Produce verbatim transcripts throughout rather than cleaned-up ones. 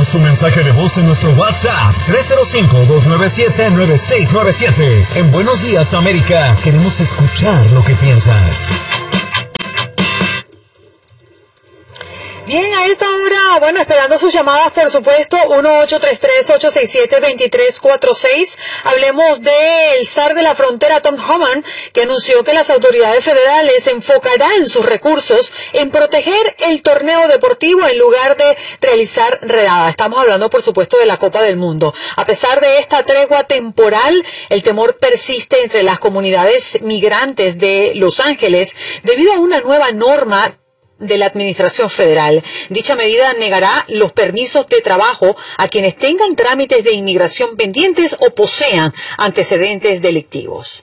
Déjanos tu mensaje de voz en nuestro WhatsApp tres cero cinco, dos nueve siete, nueve seis nueve siete. En Buenos Días, América, queremos escuchar lo que piensas. Bien, a esta hora, bueno, esperando sus llamadas, por supuesto, uno ocho tres tres, ocho seis siete, dos tres cuatro seis. Hablemos del zar de la frontera, Tom Homan, que anunció que las autoridades federales enfocarán sus recursos en proteger el torneo deportivo en lugar de realizar redadas. Estamos hablando, por supuesto, de la Copa del Mundo. A pesar de esta tregua temporal, el temor persiste entre las comunidades migrantes de Los Ángeles debido a una nueva norma de la Administración Federal. Dicha medida negará los permisos de trabajo a quienes tengan trámites de inmigración pendientes o posean antecedentes delictivos.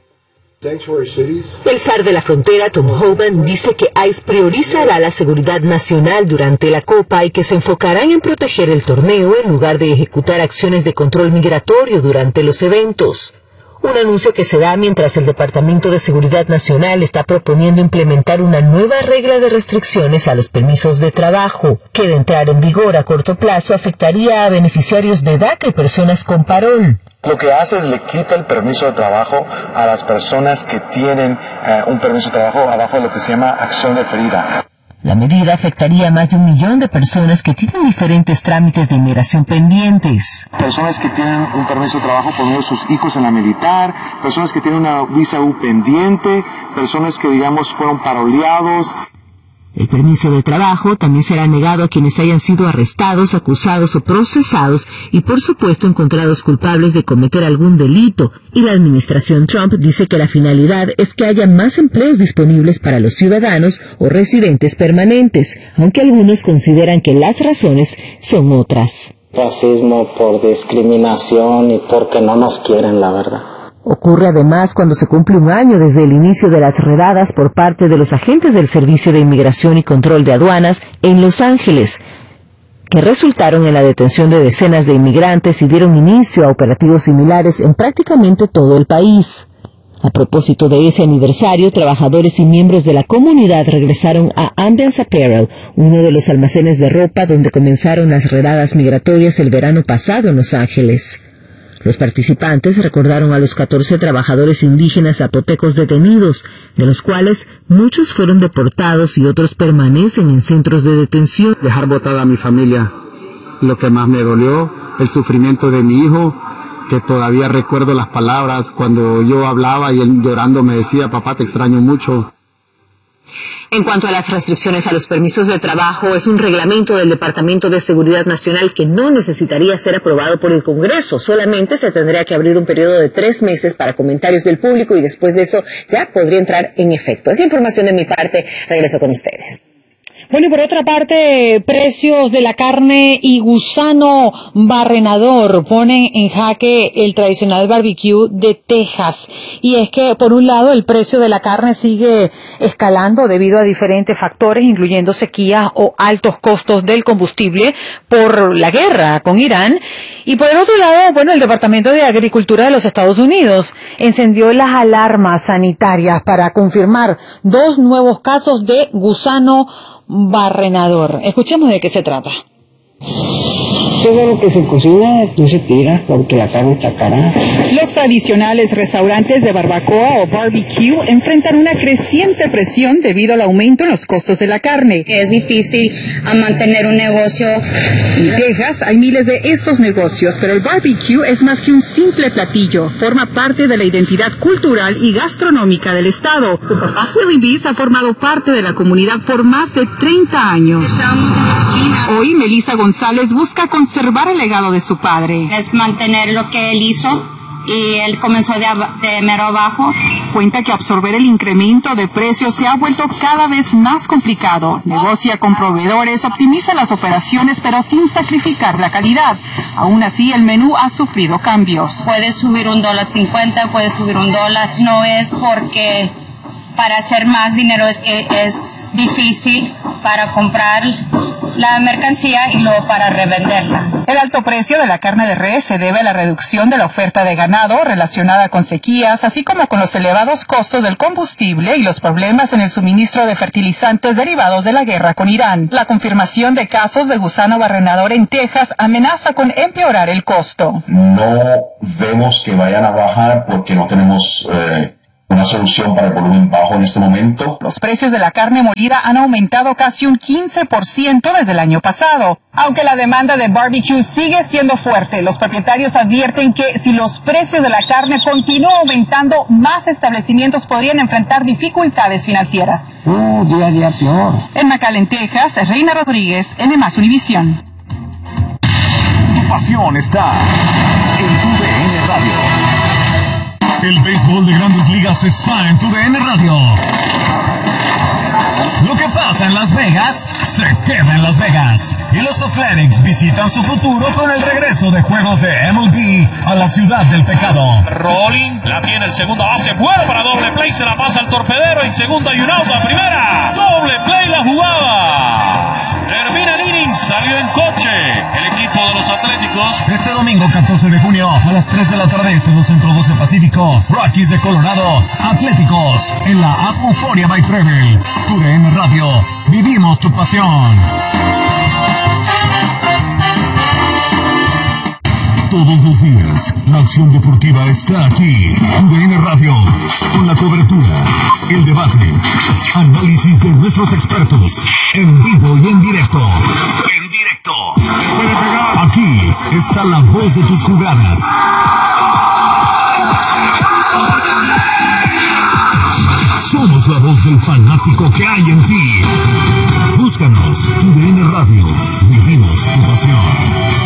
El zar de la frontera, Tom Homan, dice que ICE priorizará la seguridad nacional durante la Copa y que se enfocarán en proteger el torneo en lugar de ejecutar acciones de control migratorio durante los eventos. Un anuncio que se da mientras el Departamento de Seguridad Nacional está proponiendo implementar una nueva regla de restricciones a los permisos de trabajo, que de entrar en vigor a corto plazo afectaría a beneficiarios de DACA y personas con parol. Lo que hace es le quita el permiso de trabajo a las personas que tienen uh, un permiso de trabajo abajo de lo que se llama acción deferida. La medida afectaría a más de un millón de personas que tienen diferentes trámites de inmigración pendientes. Personas que tienen un permiso de trabajo por medio de sus hijos en la militar, personas que tienen una visa U pendiente, personas que, digamos, fueron paroleados. El permiso de trabajo también será negado a quienes hayan sido arrestados, acusados o procesados y, por supuesto, encontrados culpables de cometer algún delito. Y la administración Trump dice que la finalidad es que haya más empleos disponibles para los ciudadanos o residentes permanentes, aunque algunos consideran que las razones son otras. Racismo por discriminación y porque no nos quieren, la verdad. Ocurre además cuando se cumple un año desde el inicio de las redadas por parte de los agentes del Servicio de Inmigración y Control de Aduanas en Los Ángeles, que resultaron en la detención de decenas de inmigrantes y dieron inicio a operativos similares en prácticamente todo el país. A propósito de ese aniversario, trabajadores y miembros de la comunidad regresaron a Ambiance Apparel, uno de los almacenes de ropa donde comenzaron las redadas migratorias el verano pasado en Los Ángeles. Los participantes recordaron a los catorce trabajadores indígenas zapotecos detenidos, de los cuales muchos fueron deportados y otros permanecen en centros de detención. Dejar botada a mi familia, lo que más me dolió, el sufrimiento de mi hijo, que todavía recuerdo las palabras cuando yo hablaba y él llorando me decía, papá, te extraño mucho. En cuanto a las restricciones a los permisos de trabajo, es un reglamento del Departamento de Seguridad Nacional que no necesitaría ser aprobado por el Congreso. Solamente se tendría que abrir un periodo de tres meses para comentarios del público y después de eso ya podría entrar en efecto. Esa información de mi parte, regreso con ustedes. Bueno, y por otra parte, precios de la carne y gusano barrenador ponen en jaque el tradicional barbecue de Texas. Y es que, por un lado, el precio de la carne sigue escalando debido a diferentes factores, incluyendo sequías o altos costos del combustible por la guerra con Irán. Y por el otro lado, bueno, el Departamento de Agricultura de los Estados Unidos encendió las alarmas sanitarias para confirmar dos nuevos casos de gusano barrenador. Escuchemos de qué se trata. Todo lo que se cocina no se tira porque la carne está cara. Los tradicionales restaurantes de barbacoa o barbecue enfrentan una creciente presión debido al aumento en los costos de la carne. Es difícil a mantener un negocio. En Texas hay miles de estos negocios, pero el barbecue es más que un simple platillo. Forma parte de la identidad cultural y gastronómica del estado. Su papá, Willie Bees, ha formado parte de la comunidad por más de treinta años. Hoy, Melissa González busca conservar el legado de su padre. Es mantener lo que él hizo y él comenzó de, de mero abajo. Cuenta que absorber el incremento de precios se ha vuelto cada vez más complicado. Negocia con proveedores, optimiza las operaciones, pero sin sacrificar la calidad. Aún así, el menú ha sufrido cambios. Puede subir un dólar cincuenta, puede subir un dólar. No es porque para hacer más dinero es que es difícil para comprar la mercancía y luego para revenderla. El alto precio de la carne de res se debe a la reducción de la oferta de ganado relacionada con sequías, así como con los elevados costos del combustible y los problemas en el suministro de fertilizantes derivados de la guerra con Irán. La confirmación de casos de gusano barrenador en Texas amenaza con empeorar el costo. No vemos que vayan a bajar porque no tenemos eh, una solución para el volumen bajo en este momento. Los precios de la carne molida han aumentado casi un quince por ciento desde el año pasado. Aunque la demanda de barbecue sigue siendo fuerte, los propietarios advierten que si los precios de la carne continúan aumentando, más establecimientos podrían enfrentar dificultades financieras. Uh, día a día peor. En McAllen, Texas, Reina Rodríguez, N más Univisión. Tu pasión está en tu D N Radio. El béisbol de Grandes Ligas está en tu D N Radio. Lo que pasa en Las Vegas, se queda en Las Vegas. Y los Athletics visitan su futuro con el regreso de juegos de M L B a la ciudad del pecado. Rolling, la tiene el segunda base, bueno para doble play, se la pasa al torpedero, en segunda y un out a primera. Doble play la jugada. Termina el inning, salió en coche el equipo de los Atléticos. Este domingo catorce de junio a las tres de la tarde, este dos Centro doce Pacífico, Rockies de Colorado, Atléticos en la App Euphoria by Travel. Tu D N Radio, vivimos tu pasión. Todos los días, la acción deportiva está aquí. Tu D N Radio, con la cobertura, el debate, análisis de nuestros expertos, en vivo y en directo. En directo. Aquí está la voz de tus jugadas. Somos la voz del fanático que hay en ti. Búscanos, Tu D N Radio, vivimos tu pasión.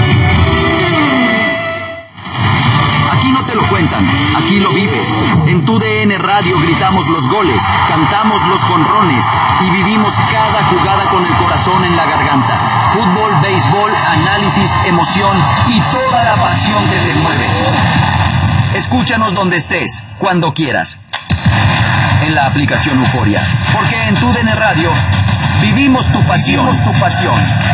Aquí no te lo cuentan, aquí lo vives. En Tu D N Radio gritamos los goles, cantamos los jonrones y vivimos cada jugada con el corazón en la garganta. Fútbol, béisbol, análisis, emoción y toda la pasión que te mueve. Escúchanos donde estés, cuando quieras. En la aplicación Euphoria, porque en Tu D N Radio vivimos tu pasión, vivimos tu pasión.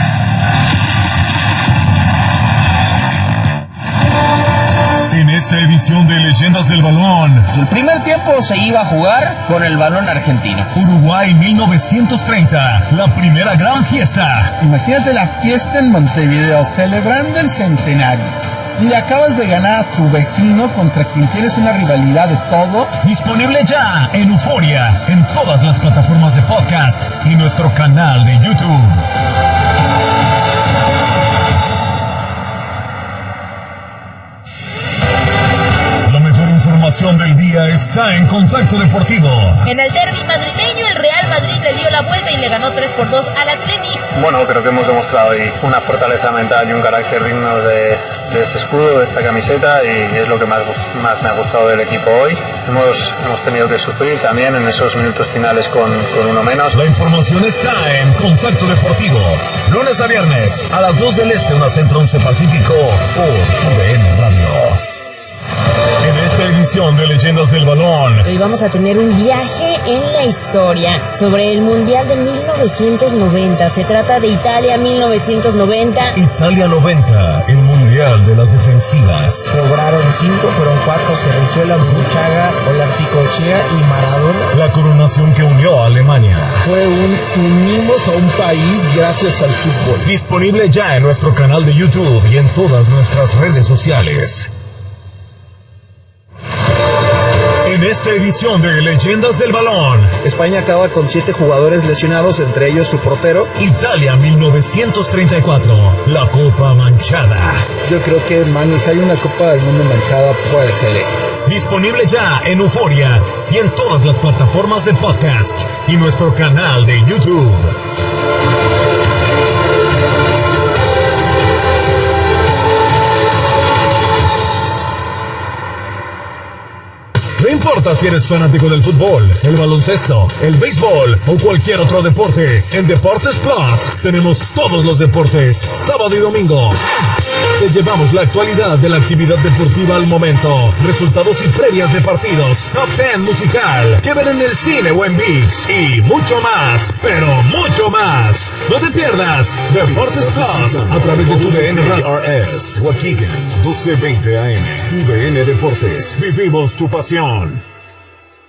En esta edición de Leyendas del Balón, el primer tiempo se iba a jugar con el balón argentino. Uruguay mil novecientos treinta, la primera gran fiesta. Imagínate la fiesta en Montevideo, celebrando el centenario. Y acabas de ganar a tu vecino contra quien tienes una rivalidad de todo. Disponible ya en Euphoria, en todas las plataformas de podcast y nuestro canal de YouTube. La mejor información del día está en Contacto Deportivo. En el derbi madrileño, el Real Madrid le dio la vuelta y le ganó tres por dos al Atleti. Bueno, creo que hemos demostrado hoy una fortaleza mental y un carácter digno de, de este escudo, de esta camiseta, y es lo que más, más me ha gustado del equipo hoy. Hemos, hemos tenido que sufrir también en esos minutos finales con, con uno menos. La información está en Contacto Deportivo, lunes a viernes a las dos del Este, una Centro once Pacífico, por Tu D N Radio. En esta edición de Leyendas del Balón, hoy vamos a tener un viaje en la historia sobre el Mundial de mil novecientos noventa. Se trata de Italia mil novecientos noventa. Italia noventa, el Mundial de las defensivas. Sobraron cinco, fueron cuatro: Cerrizuela, Buchaga, Olarticochea y Maradona. La coronación que unió a Alemania. Fue un unimos a un país gracias al fútbol. Disponible ya en nuestro canal de YouTube y en todas nuestras redes sociales. En esta edición de Leyendas del Balón, España acaba con siete jugadores lesionados, entre ellos su portero. Italia mil novecientos treinta y cuatro, la Copa Manchada. Yo creo que, mano, si hay una Copa del Mundo manchada, puede ser esta. Disponible ya en Euphoria y en todas las plataformas de podcast y nuestro canal de YouTube. No importa importa si eres fanático del fútbol, el baloncesto, el béisbol o cualquier otro deporte, en Deportes Plus tenemos todos los deportes, sábado y domingo. Te llevamos la actualidad de la actividad deportiva al momento, resultados y previas de partidos, top ten musical, que ver en el cine o en ViX y mucho más, pero mucho más. No te pierdas Deportes Plus a través de tu D N Radio. Waukegan, doce veinte A M. Tu D N Deportes. Vivimos tu pasión.